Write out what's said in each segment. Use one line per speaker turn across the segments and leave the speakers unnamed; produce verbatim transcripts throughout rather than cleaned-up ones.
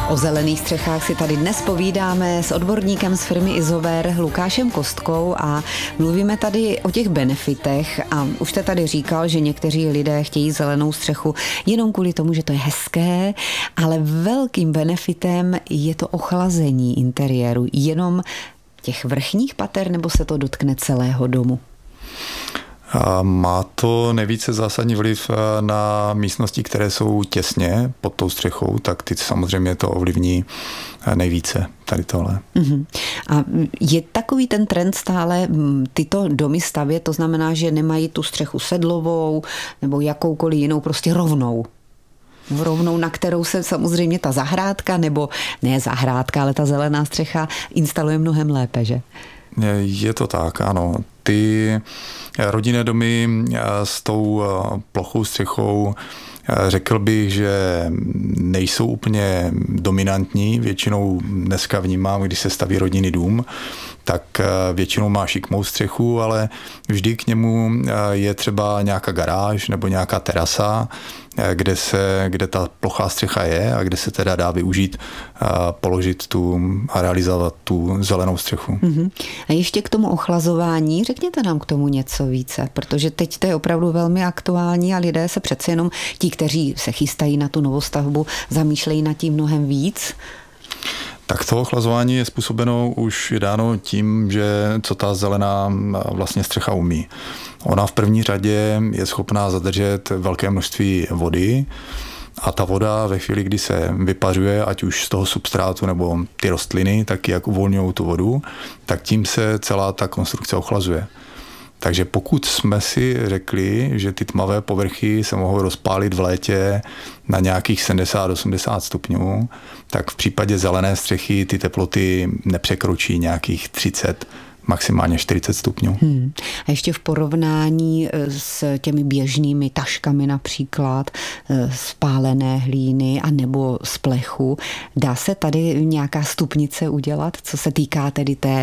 O zelených střechách si tady dnes povídáme s odborníkem z firmy Isover Lukášem Kostkou a mluvíme tady o těch benefitech a už jste tady říkal, že někteří lidé chtějí zelenou střechu jenom kvůli tomu, že to je hezké, ale velkým benefitem je to ochlazení interiéru, jenom těch vrchních pater, nebo se to dotkne celého domu?
Má to nejvíce zásadní vliv na místnosti, které jsou těsně pod tou střechou, tak ty samozřejmě to ovlivní nejvíce, tady tohle.
Uh-huh. A je takový ten trend stále tyto domy stavět, to znamená, že nemají tu střechu sedlovou nebo jakoukoliv jinou, prostě rovnou? Rovnou, na kterou se samozřejmě ta zahrádka, nebo ne zahrádka, ale ta zelená střecha instaluje mnohem lépe, že?
Je to tak, ano. Ty rodinné domy s tou plochou střechou, řekl bych, že nejsou úplně dominantní. Většinou dneska vnímám, když se staví rodinný dům, tak většinou má šikmou střechu, ale vždy k němu je třeba nějaká garáž nebo nějaká terasa, kde, se, kde ta plochá střecha je a kde se teda dá využít, položit tu a realizovat tu zelenou střechu.
Uh-huh. A ještě k tomu ochlazování, řekněte nám k tomu něco více, protože teď to je opravdu velmi aktuální a lidé se přece jenom, ti, kteří se chystají na tu novostavbu, zamýšlejí nad tím mnohem víc.
Tak to ochlazování je způsobeno už dáno tím, že co ta zelená vlastně střecha umí. Ona v první řadě je schopná zadržet velké množství vody a ta voda ve chvíli, kdy se vypařuje, ať už z toho substrátu nebo ty rostliny, tak jak uvolňují tu vodu, tak tím se celá ta konstrukce ochlazuje. Takže pokud jsme si řekli, že ty tmavé povrchy se mohou rozpálit v létě na nějakých sedmdesát osmdesát stupňů, tak v případě zelené střechy ty teploty nepřekročí nějakých třicet, maximálně čtyřicet stupňů.
Hmm. A ještě v porovnání s těmi běžnými taškami například, z pálené hlíny a nebo z plechu, dá se tady nějaká stupnice udělat, co se týká tedy té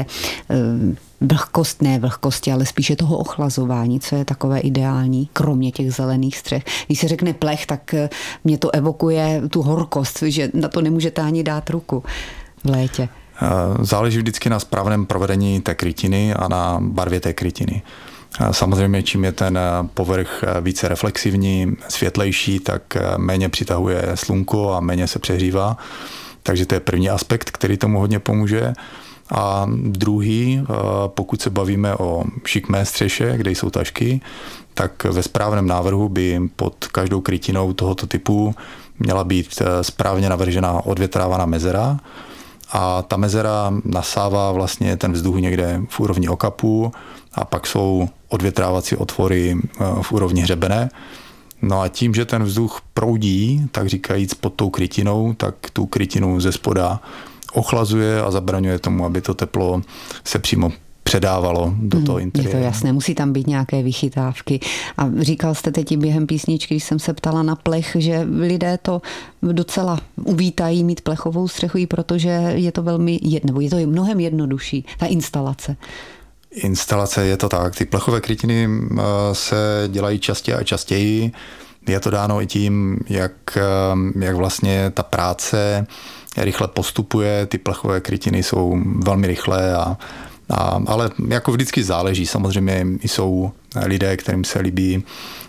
vlhkost, ne vlhkosti, ale spíše toho ochlazování, co je takové ideální, kromě těch zelených střech. Když se řekne plech, tak mě to evokuje tu horkost, že na to nemůžete ani dát ruku v létě.
Záleží vždycky na správném provedení té krytiny a na barvě té krytiny. Samozřejmě, čím je ten povrch více reflexivní, světlejší, tak méně přitahuje slunko a méně se přehřívá. Takže to je první aspekt, který tomu hodně pomůže. A druhý, pokud se bavíme o šikmé střeše, kde jsou tašky, tak ve správném návrhu by pod každou krytinou tohoto typu měla být správně navržená odvětrávaná mezera, a ta mezera nasává vlastně ten vzduch někde v úrovni okapu a pak jsou odvětrávací otvory v úrovni hřebene. No a tím, že ten vzduch proudí, tak říkajíc pod tou krytinou, tak tu krytinu ze spoda ochlazuje a zabraňuje tomu, aby to teplo se přímo předávalo do toho interiéru.
Je to jasné, musí tam být nějaké vychytávky. A říkal jste teď i během písničky, když jsem se ptala na plech, že lidé to docela uvítají mít plechovou střechu, protože je to velmi, nebo je to mnohem jednodušší, ta instalace.
Instalace je to tak. Ty plechové krytiny se dělají častěji a častěji. Je to dáno i tím, jak, jak vlastně ta práce rychle postupuje. Ty plechové krytiny jsou velmi rychlé a A, ale jako vždycky záleží. Samozřejmě jsou lidé, kterým se líbí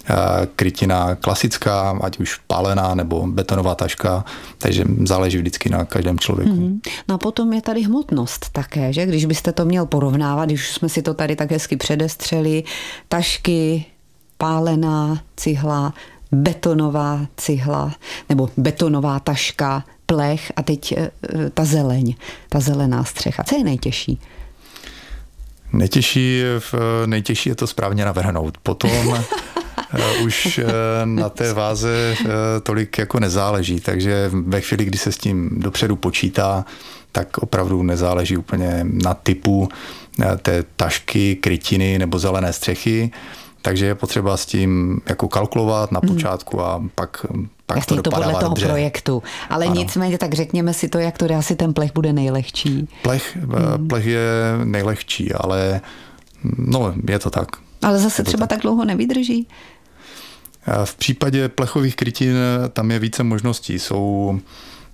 krytina klasická, ať už pálená nebo betonová taška, takže záleží vždycky na každém člověku. Mm-hmm.
No a potom je tady hmotnost také, že? Když byste to měl porovnávat, když jsme si to tady tak hezky předestřeli, tašky, pálená cihla, betonová cihla nebo betonová taška, plech a teď ta zeleň, ta zelená střecha. Co je nejtěžší?
Nejtěžší, nejtěžší je to správně navrhnout. Potom už na té váze tolik jako nezáleží, takže ve chvíli, kdy se s tím dopředu počítá, tak opravdu nezáleží úplně na typu té tašky, krytiny nebo zelené střechy. Takže je potřeba s tím jako kalkulovat na počátku a pak, pak
jasně,
to dopadá
to podle toho
dobře.
projektu. Ale ano. Nicméně tak řekněme si to, jak to asi ten plech bude nejlehčí.
Plech, hmm. plech je nejlehčí, ale no, je to tak.
Ale zase třeba tak. tak dlouho nevydrží?
V případě plechových krytin tam je více možností. Jsou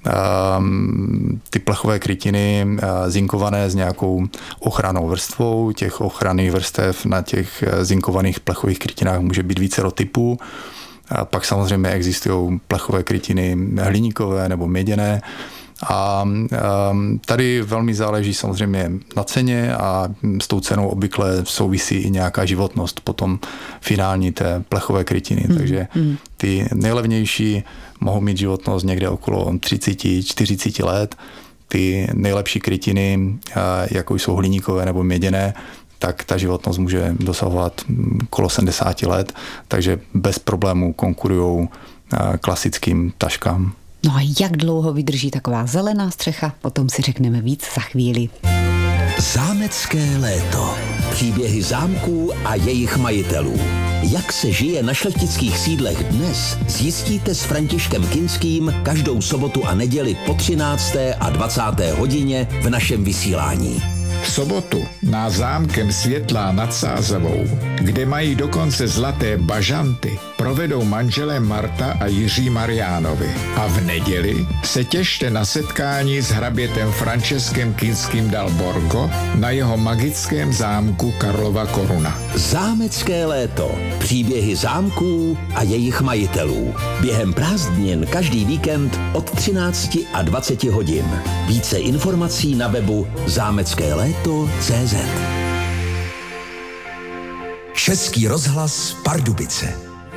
ty plechové krytiny zinkované s nějakou ochrannou vrstvou. Těch ochranných vrstev na těch zinkovaných plechových krytinách může být vícero typů. A pak samozřejmě existují plechové krytiny hliníkové nebo měděné. A tady velmi záleží samozřejmě na ceně a s tou cenou obvykle souvisí i nějaká životnost potom finální té plechové krytiny. Mm. Takže ty nejlevnější mohou mít životnost někde okolo třicet čtyřicet let. Ty nejlepší krytiny, jako jsou hliníkové nebo měděné, tak ta životnost může dosahovat okolo sedmdesát let, takže bez problémů konkurují klasickým taškám.
No a jak dlouho vydrží taková zelená střecha? O tom si řekneme víc za chvíli.
Zámecké léto. Příběhy zámků a jejich majitelů. Jak se žije na šlechtických sídlech dnes, zjistíte s Františkem Kinským každou sobotu a neděli po třinácté a dvacáté hodině v našem vysílání.
V sobotu na zámkem Světlá nad Sázavou, kde mají dokonce zlaté bažanty, provedou manželé Marta a Jiří Mariánovi. A v neděli se těšte na setkání s hrabětem Františkem Kinským dal Borgo na jeho magickém zámku Karlova Koruna.
Zámecké léto. Příběhy zámků a jejich majitelů. Během prázdnin každý víkend od třinácti a dvaceti hodin. Více informací na webu zámecké léto tečka cé zet. Český rozhlas Pardubice.